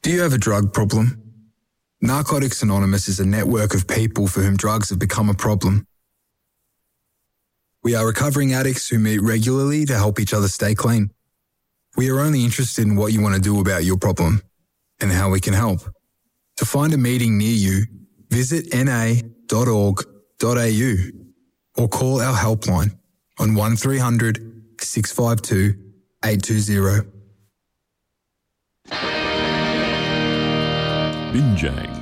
Do you have a drug problem? Narcotics Anonymous is a network of people for whom drugs have become a problem. We are recovering addicts who meet regularly to help each other stay clean. We are only interested in what you want to do about your problem and how we can help. To find a meeting near you, visit na.org.au or call our helpline on 1300 652 820. Binjang